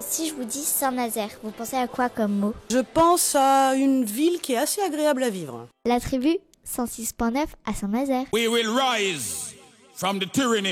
Si je vous dis Saint-Nazaire, vous pensez à quoi comme mot? Je pense à une ville qui est assez agréable à vivre. La tribu 106.9 à Saint-Nazaire. We will rise from the tyranny